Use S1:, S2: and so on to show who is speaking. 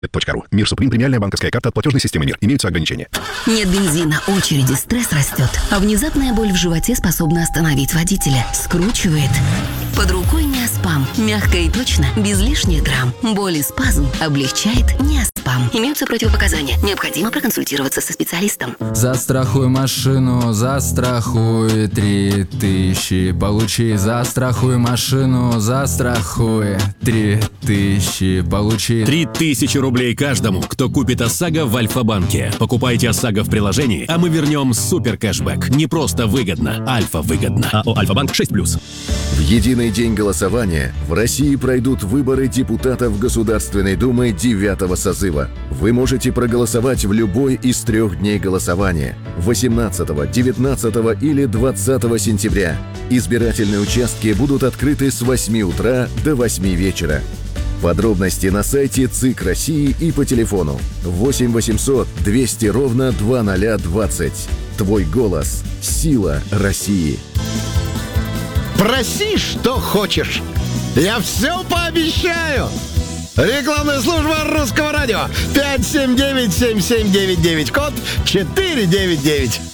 S1: .ру. Мир Суприм премиальная банковская карта от платежной системы МИР. Имеются ограничения.
S2: Нет бензина, очереди, стресс растет. А внезапная боль в животе способна остановить водителя. Скручивает. Под рукой Неоспам. Мягко и точно, без лишних драм. Боль и спазм облегчает Неоспам. Имеются противопоказания. Необходимо проконсультироваться со специалистом.
S3: Застрахуй машину, застрахуй 3000. Получи, застрахуй машину, застрахуй 3000. Получи
S4: 3000 рублей каждому, кто купит ОСАГО в Альфа-банке. Покупайте ОСАГО в приложении, а мы вернем супер кэшбэк. Не просто выгодно, Альфа-выгодно. АО «Альфа-банк» 6+.
S5: В единый день голосования в России пройдут выборы депутатов Государственной Думы 9-го созыва. Вы можете проголосовать в любой из 3 дней голосования – 18, 19 или 20 сентября. Избирательные участки будут открыты с 8 утра до 8 вечера. Подробности на сайте ЦИК России и по телефону 8 800 200 ровно 2020. Твой голос – сила России.
S6: Проси, что хочешь. Я все пообещаю. Рекламная служба Русского радио. 579-7799, код 499.